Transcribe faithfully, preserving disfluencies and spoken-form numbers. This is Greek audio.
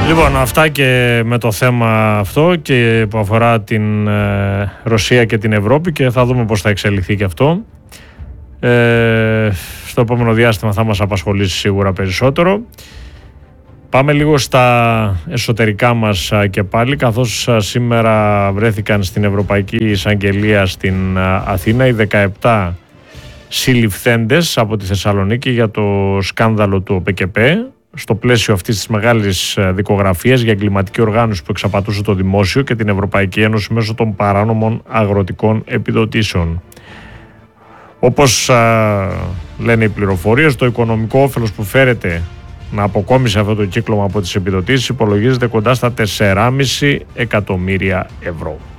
Λοιπόν, αυτά και με το θέμα αυτό και που αφορά την ε, Ρωσία και την Ευρώπη, και θα δούμε πώς θα εξελιχθεί και αυτό. Ε, στο επόμενο διάστημα θα μας απασχολήσει σίγουρα περισσότερο. Πάμε λίγο στα εσωτερικά μας και πάλι, καθώς σήμερα βρέθηκαν στην Ευρωπαϊκή Εισαγγελία στην Αθήνα οι δεκαεπτά συλληφθέντες από τη Θεσσαλονίκη για το σκάνδαλο του ΟΠΕΚΕΠ, στο πλαίσιο αυτής της μεγάλης δικογραφίας για εγκληματική οργάνωση που εξαπατούσε το δημόσιο και την Ευρωπαϊκή Ένωση μέσω των παράνομων αγροτικών επιδοτήσεων. Όπως α, λένε οι πληροφορίες, το οικονομικό όφελος που φέρεται να αποκόμισε αυτό το κύκλωμα από τις επιδοτήσεις υπολογίζεται κοντά στα τέσσερα κόμμα πέντε εκατομμύρια ευρώ.